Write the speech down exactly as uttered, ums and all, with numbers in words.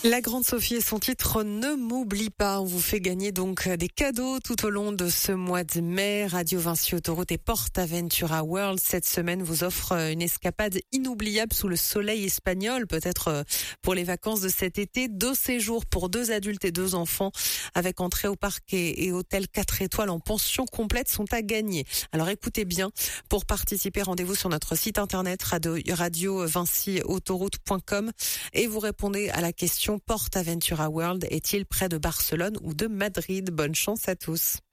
La Grande Sophie et son titre Ne m'oublie pas. On vous fait gagner donc des cadeaux tout au long de ce mois de mai. Radio Vinci Autoroute et PortAventura World cette semaine vous offre une escapade inoubliable sous le soleil espagnol, peut-être pour les vacances de cet été. Deux séjours pour deux adultes et deux enfants avec entrée au parc et, et hôtel quatre étoiles en pension complète sont à gagner. Alors écoutez bien, pour participer, rendez-vous sur notre site internet radio, radio vinci autoroute point com et vous répondez à la question: PortAventura World est-il près de Barcelone ou de Madrid? Bonne chance à tous.